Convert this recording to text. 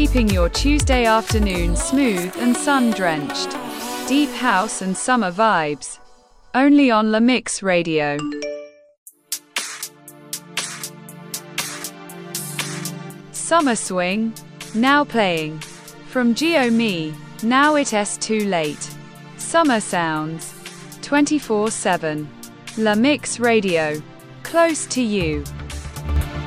keeping your Tuesday afternoon smooth and sun-drenched. Deep house and summer vibes. Only on La Mix Radio. Summer Swing, now playing. From Gio Me, Now It's Too Late. Summer Sounds, 24/7. La Mix Radio, close to you.